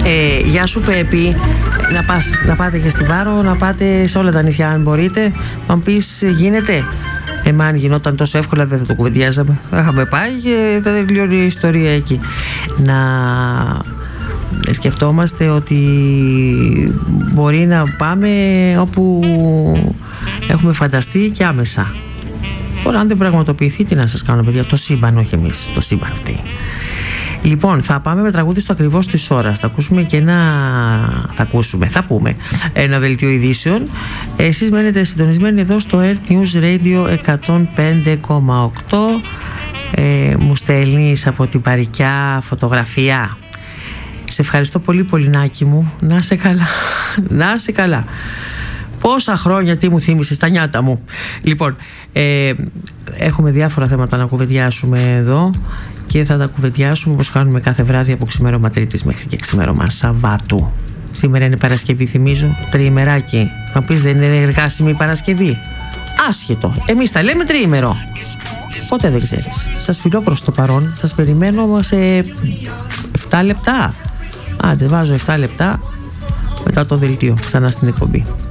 Γεια σου Πέπη. Να πάτε και στη Βάρο, να πάτε σε όλα τα νησιά αν μπορείτε. Να μου πεις γίνεται. Αν γινόταν τόσο εύκολα δεν θα το κουβεντιάζαμε. Θα είχαμε πάει και θα τελειώνει η ιστορία εκεί. Να σκεφτόμαστε ότι μπορεί να πάμε όπου έχουμε φανταστεί και άμεσα. Τώρα αν δεν πραγματοποιηθεί, τι να σας κάνω παιδιά, το σύμπαν, όχι εμείς, το σύμπαν αυτή. Λοιπόν, θα πάμε με τραγούδι στο ακριβώς της ώρας. Θα ακούσουμε και θα πούμε ένα δελτίο ειδήσεων. Εσείς μένετε συντονισμένοι εδώ στο Earth News Radio 105,8. Μου στέλνεις από την Παρικιά φωτογραφία. Σε ευχαριστώ πολύ Πολυνάκη μου. Να σε καλά. Να σε καλά. Πόσα χρόνια, τι μου θύμισες τα νιάτα μου. Λοιπόν, έχουμε διάφορα θέματα να κουβεντιάσουμε εδώ και θα τα κουβεντιάσουμε όπως κάνουμε κάθε βράδυ από ξημέρωμα Τρίτης μέχρι και ξημέρωμα Σαββάτου. Σήμερα είναι Παρασκευή, θυμίζω, τριημεράκι. Θα πεις δεν είναι εργάσιμη η Παρασκευή. Άσχετο, εμείς τα λέμε τριήμερο. Ποτέ δεν ξέρεις. Σας φιλώ προς το παρόν. Σας περιμένω σε 7 λεπτά. Άντε βάζω 7 λεπτά μετά το δελτίο ξανά στην εκπομπή.